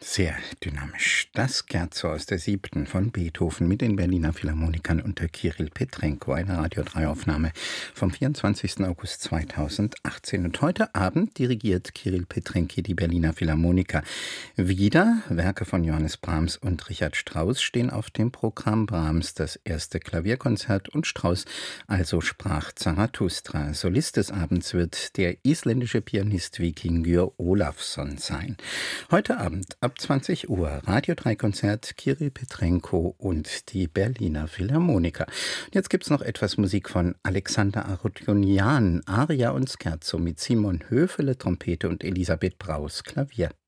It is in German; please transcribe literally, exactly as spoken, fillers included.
Sehr dynamisch. Das Scherzo aus der Siebten von Beethoven mit den Berliner Philharmonikern unter Kirill Petrenko, eine Radio drei Aufnahme vom vierundzwanzigsten August zweitausendachtzehn. Und heute Abend dirigiert Kirill Petrenko die Berliner Philharmoniker. Wieder Werke von Johannes Brahms und Richard Strauss stehen auf dem Programm. Brahms das erste Klavierkonzert und Strauss also sprach Zarathustra. Solist des Abends wird der isländische Pianist Víkingur Ólafsson sein. Heute Abend ab zwanzig Uhr Radio drei Konzert Kirill Petrenko und die Berliner Philharmoniker. Jetzt gibt es noch etwas Musik von Alexander Arutjunjan, Aria und Scherzo mit Simon Höfele, Trompete und Elisabeth Braus, Klavier.